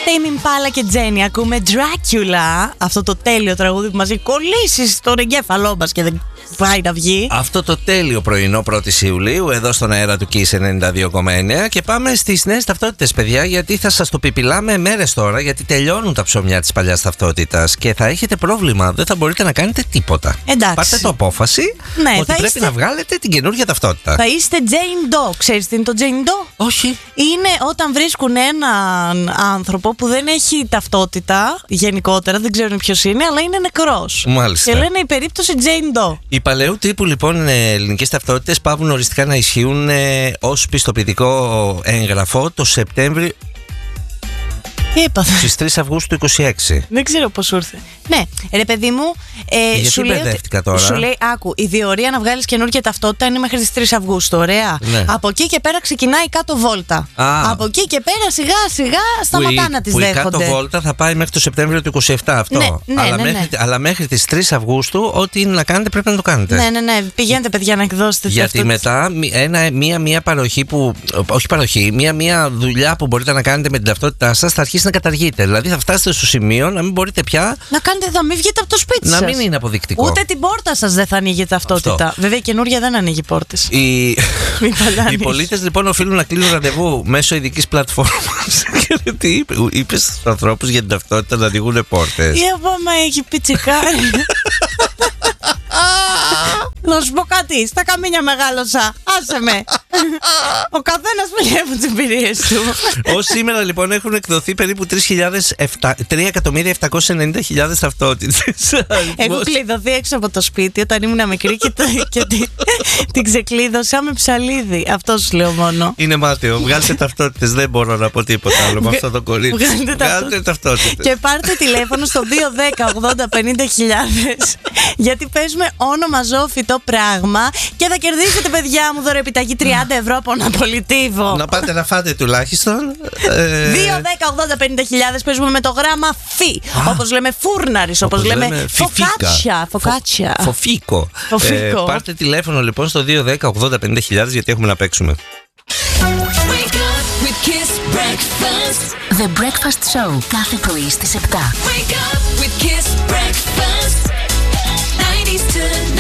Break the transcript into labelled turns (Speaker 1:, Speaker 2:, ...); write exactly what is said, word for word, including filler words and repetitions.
Speaker 1: Tame Impala και Jenny, ακούμε Dracula, αυτό το τέλειο τραγούδι που μας έχει κολλήσει στον εγκέφαλό μας και δεν πάει να βγει.
Speaker 2: Αυτό το τέλειο πρωινό πρώτη Ιουλίου, εδώ στον αέρα του Kiss ενενήντα δύο κόμμα εννέα. Και πάμε στις νέες ταυτότητες, παιδιά, γιατί θα σας το πιπιλάμε μέρες τώρα, γιατί τελειώνουν τα ψωμιά της παλιάς ταυτότητας και θα έχετε πρόβλημα. Δεν θα μπορείτε να κάνετε τίποτα.
Speaker 1: Εντάξει.
Speaker 2: Πάρτε το απόφαση
Speaker 1: Ναι,
Speaker 2: ότι πρέπει
Speaker 1: είστε...
Speaker 2: να βγάλετε την καινούργια ταυτότητα.
Speaker 1: Θα είστε Jane Doe. Ξέρεις τι είναι το Jane Doe?
Speaker 2: Όχι.
Speaker 1: Είναι όταν βρίσκουν έναν άνθρωπο που δεν έχει ταυτότητα γενικότερα, δεν ξέρουν ποιος είναι, αλλά είναι νεκρός.
Speaker 2: Μάλιστα.
Speaker 1: Και λένε η περίπτωση Jane Doe.
Speaker 2: Οι παλαιού τύπου λοιπόν ελληνικές ταυτότητες πάβουν οριστικά να ισχύουν ε, ως πιστοποιητικό έγγραφο το Σεπτέμβριο.
Speaker 1: Τι έπαθε?
Speaker 2: Στις τρεις Αυγούστου είκοσι έξι.
Speaker 1: Δεν ξέρω πώς ήρθε. Ναι, ρε παιδί μου, ε,
Speaker 2: Γιατί
Speaker 1: σου, λέει
Speaker 2: μπερδεύτηκα
Speaker 1: ότι,
Speaker 2: τώρα.
Speaker 1: σου λέει, άκου, η διορία να βγάλεις καινούργια ταυτότητα είναι μέχρι τις τρεις Αυγούστου, ωραία.
Speaker 2: Ναι.
Speaker 1: Από εκεί και πέρα ξεκινάει κάτω βόλτα.
Speaker 2: Α.
Speaker 1: Από εκεί και πέρα σιγά σιγά σταματά να τις
Speaker 2: που
Speaker 1: δέχονται.
Speaker 2: Η κάτω βόλτα θα πάει μέχρι το Σεπτέμβριο του είκοσι επτά αυτό.
Speaker 1: Ναι, ναι,
Speaker 2: αλλά,
Speaker 1: ναι,
Speaker 2: μέχρι,
Speaker 1: ναι.
Speaker 2: αλλά μέχρι τις τρεις Αυγούστου, ό,τι είναι να κάνετε πρέπει να το κάνετε.
Speaker 1: Ναι, ναι, ναι. Πηγαίνετε, παιδιά, να εκδώσετε.
Speaker 2: Γιατί μετά ένα, μία, μία παροχή που. Όχι παροχή, μία, μία δουλειά που μπορείτε να κάνετε με την ταυτότητά σας θα αρχίσει να καταργείται. Δηλαδή θα φτάσετε στο σημείο να μην μπορείτε πια.
Speaker 1: Να κάνετε, θα μην βγείτε από το σπίτι
Speaker 2: να
Speaker 1: σας.
Speaker 2: μην είναι αποδεικτικό.
Speaker 1: Ούτε την πόρτα σας δεν θα ανοίγει ταυτότητα.
Speaker 2: Αυτό.
Speaker 1: Βέβαια η καινούργια δεν ανοίγει πόρτες.
Speaker 2: Οι, οι
Speaker 1: Οι
Speaker 2: πολίτες λοιπόν οφείλουν να κλείνουν ραντεβού μέσω ειδικής πλατφόρμας. Τι είπε, είπε στους ανθρώπους για την ταυτότητα να ανοίγουν πόρτες.
Speaker 1: Η Αβάμα έχει πιτσικάρει. Να σου πω κάτι, στα καμίνια μεγάλωσα. Άσε με. Ο καθένας μιλεύει τις εμπειρίες του.
Speaker 2: Ως σήμερα λοιπόν έχουν εκδοθεί περίπου τρία εκατομμύρια επτακόσιες ενενήντα χιλιάδες ταυτότητες.
Speaker 1: Έχω κλειδωθεί έξω από το σπίτι όταν ήμουν μικρή και, το, και την, την ξεκλείδωσα με ψαλίδι. Αυτό σου λέω μόνο.
Speaker 2: Είναι μάταιο. Βγάλτε ταυτότητες. Δεν μπορώ να πω τίποτα άλλο με αυτό το κορίτσι.
Speaker 1: Βγάλτε
Speaker 2: ταυτότητες.
Speaker 1: Και πάρτε τηλέφωνο στο δύο δέκα ογδόντα πενήντα χιλιάδες γιατί παίζουμε ονομαζόφυτο πράγμα και θα κερδίσετε, παιδιά μου, δωρεοπιταγή τριάντα ευρώ από ένα πολιτίβο.
Speaker 2: Να πάτε να φάτε τουλάχιστον.
Speaker 1: δύο δέκα ογδόντα πενήντα χιλιάδες παίζουμε με το γράμμα φι. Όπως λέμε φούρναρης, όπως λέμε φοκάτσια. Φοκάτσια.
Speaker 2: Φοφίκο.
Speaker 1: Φοφίκο.
Speaker 2: Πάρτε τηλέφωνο λοιπόν στο δύο δέκα ογδόντα πενήντα χιλιάδες γιατί έχουμε να παίξουμε.
Speaker 3: The Breakfast Show. Κάθε πρωί στις επτά.
Speaker 4: Wake up with Kiss Breakfast. nineties to